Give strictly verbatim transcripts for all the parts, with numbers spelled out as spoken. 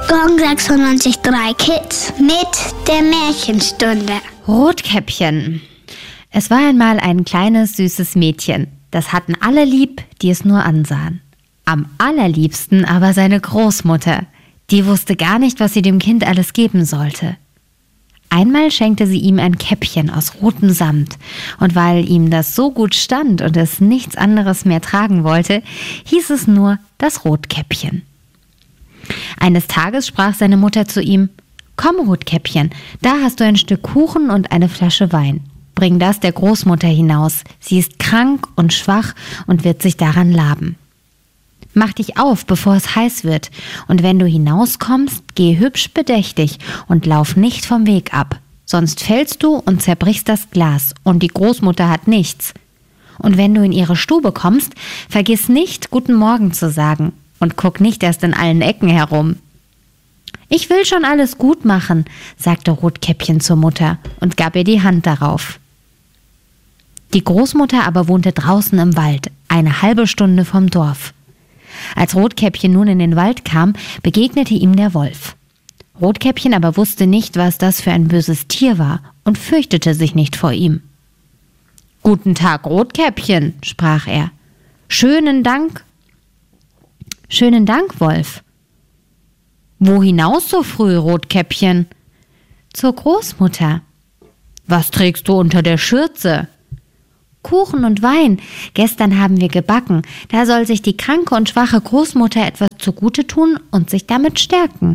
Gong sechsundneunzig Komma drei Kids mit der Märchenstunde. Rotkäppchen. Es war einmal ein kleines, süßes Mädchen. Das hatten alle lieb, die es nur ansahen. Am allerliebsten aber seine Großmutter. Die wusste gar nicht, was sie dem Kind alles geben sollte. Einmal schenkte sie ihm ein Käppchen aus rotem Samt, und weil ihm das so gut stand und es nichts anderes mehr tragen wollte, hieß es nur das Rotkäppchen. Eines Tages sprach seine Mutter zu ihm: »Komm, Rotkäppchen, da hast du ein Stück Kuchen und eine Flasche Wein. Bring das der Großmutter hinaus, sie ist krank und schwach und wird sich daran laben. Mach dich auf, bevor es heiß wird, und wenn du hinauskommst, geh hübsch bedächtig und lauf nicht vom Weg ab, sonst fällst du und zerbrichst das Glas, und die Großmutter hat nichts. Und wenn du in ihre Stube kommst, vergiss nicht, Guten Morgen zu sagen, und guck nicht erst in allen Ecken herum.« »Ich will schon alles gut machen«, sagte Rotkäppchen zur Mutter und gab ihr die Hand darauf. Die Großmutter aber wohnte draußen im Wald, eine halbe Stunde vom Dorf. Als Rotkäppchen nun in den Wald kam, begegnete ihm der Wolf. Rotkäppchen aber wusste nicht, was das für ein böses Tier war, und fürchtete sich nicht vor ihm. »Guten Tag, Rotkäppchen«, sprach er. »Schönen Dank.« »Schönen Dank, Wolf.« »Wo hinaus so früh, Rotkäppchen?« »Zur Großmutter.« »Was trägst du unter der Schürze?« »Kuchen und Wein. Gestern haben wir gebacken. Da soll sich die kranke und schwache Großmutter etwas zugute tun und sich damit stärken.«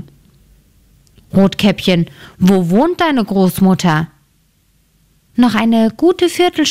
»Rotkäppchen, wo wohnt deine Großmutter?« »Noch eine gute Viertelstunde